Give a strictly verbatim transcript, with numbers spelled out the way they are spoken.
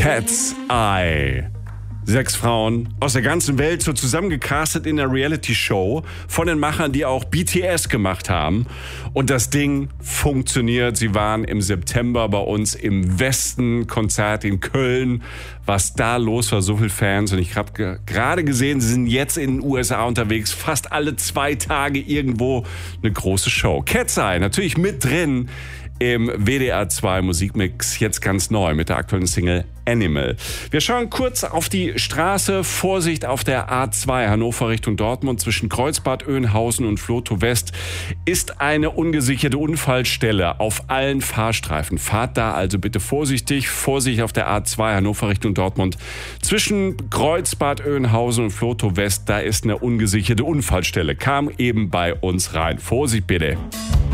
Cat's Eye. Sechs Frauen aus der ganzen Welt so zusammengecastet in der Reality-Show von den Machern, die auch B T S gemacht haben. Und das Ding funktioniert. Sie waren im September bei uns im Westen, Konzert in Köln. Was da los war, so viele Fans. Und ich habe ge- gerade gesehen, sie sind jetzt in den U S A unterwegs. Fast alle zwei Tage irgendwo eine große Show. Cat's Eye, natürlich mit drin im W D R zwei Musikmix, jetzt ganz neu mit der aktuellen Single Animal. Wir schauen kurz auf die Straße. Vorsicht auf der A zwei Hannover Richtung Dortmund zwischen Kreuzbad Oeynhausen und Flotow West ist eine ungesicherte Unfallstelle auf allen Fahrstreifen. Fahrt da also bitte vorsichtig. Vorsicht auf der A zwei Hannover Richtung Dortmund zwischen Kreuzbad Oeynhausen und Flotow West. Da ist eine ungesicherte Unfallstelle. Kam eben bei uns rein. Vorsicht bitte.